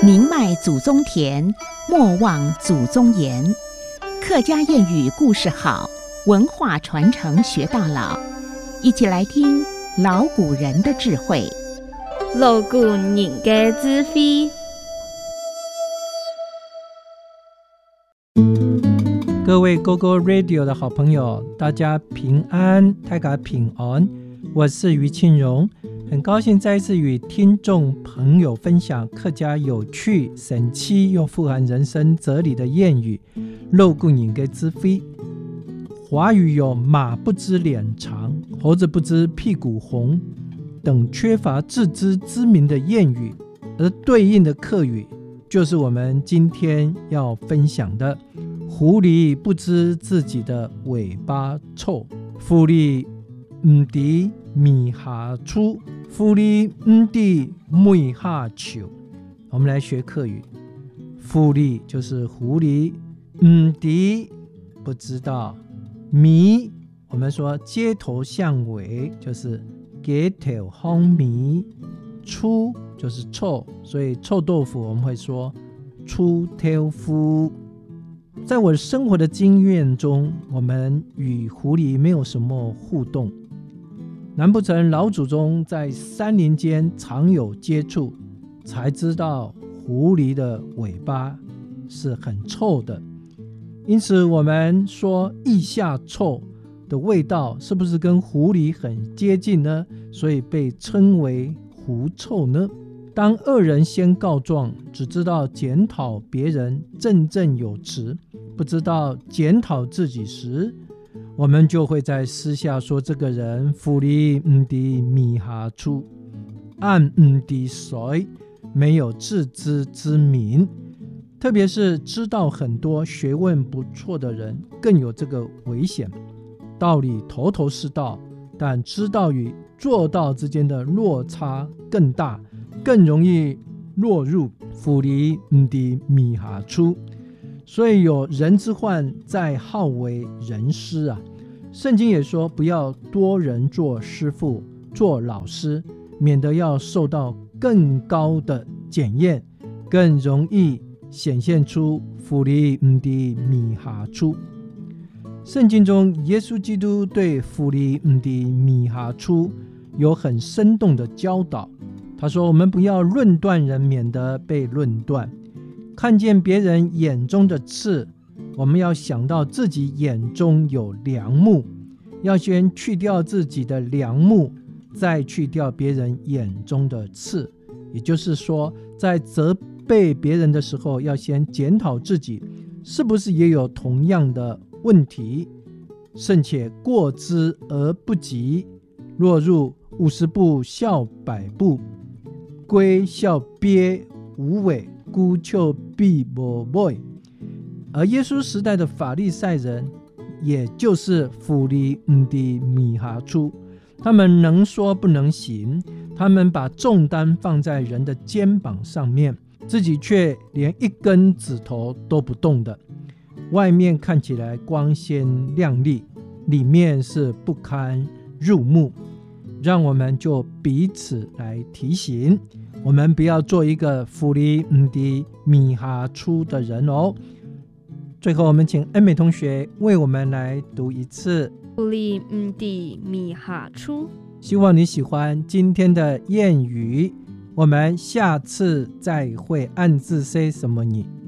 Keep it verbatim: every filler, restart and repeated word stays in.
宁迈祖宗田，莫忘祖宗言。客家谚语故事好，文化传承学到老。一起来听老古人的智慧。 老古人的智慧。 各位 Go Go Radio 的好朋友，大家平安，大家平安。我是于庆荣，很高兴再一次与听众朋友分享客家有趣、神奇又富含人生哲理的谚语老古人的智慧。华语有马不知脸长，猴子不知屁股红等缺乏自知之明的谚语，而对应的客语就是我们今天要分享的狐狸不知自己的尾巴臭，狐狸不知米下出，狐狸不知米下球。我们来学客语，狐狸就是狐狸，不知不知道，米我们说街头巷尾就是街头巷米，出就是臭，所以臭豆腐我们会说出豆腐。在我生活的经验中，我们与狐狸没有什么互动，难不成老祖宗在山林间常有接触，才知道狐狸的尾巴是很臭的？因此我们说腋下臭的味道是不是跟狐狸很接近呢？所以被称为狐臭呢？当恶人先告状，只知道检讨别人振振有词，不知道检讨自己时，我们就会在私下说这个人狐狸不知米下出，暗不知水，没有自知之明。特别是知道很多学问不错的人更有这个危险，道理头头是道，但知道与做到之间的落差更大，更容易落入狐狸不知米下出。所以有人之患在好为人师啊。圣经也说不要多人做师傅做老师，免得要受到更高的检验，更容易显现出狐狸不知米下出。圣经中耶稣基督对狐狸不知米下出有很生动的教导。他说我们不要论断人，免得被论断。看见别人眼中的刺，我们要想到自己眼中有梁木，要先去掉自己的梁木，再去掉别人眼中的刺。也就是说，在责备别人的时候，要先检讨自己是不是也有同样的问题，甚且过之而不及，落入五十步笑百步，龟笑鳖无尾，孤丘必无尾。而耶稣时代的法利赛人，也就是狐狸不知米下出，他们能说不能行，他们把重担放在人的肩膀上面，自己却连一根指头都不动的。外面看起来光鲜亮丽，里面是不堪入目。让我们就彼此来提醒，我们不要做一个狐狸不知米下出的人哦。最后我们请恩美同学为我们来读一次狐狸不知米下出。 希望你喜欢今天的谚语，我们下次再会。暗自 say 什么你